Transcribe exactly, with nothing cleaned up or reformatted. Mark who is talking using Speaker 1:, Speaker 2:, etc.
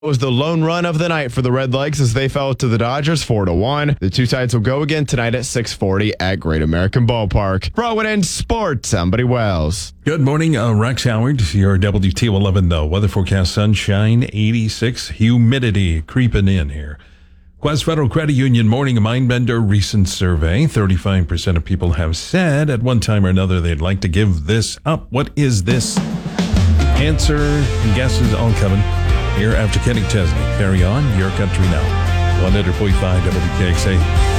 Speaker 1: Was the lone run of the night for the Redlegs as they fell to the Dodgers four to one. The two sides will go again tonight at six forty at Great American Ballpark. For Owen and Sports, I'm Buddy Wells.
Speaker 2: Good morning, uh, Rex Howard. Your W T eleven, though. Weather forecast, sunshine, eighty-six, humidity creeping in here. Quest Federal Credit Union Morning Mindbender recent survey. thirty-five percent of people have said at one time or another they'd like to give this up. What is this? Answer and guesses all coming here after Kenny Chesney. Carry on, your country now. one hundred point five W K X A.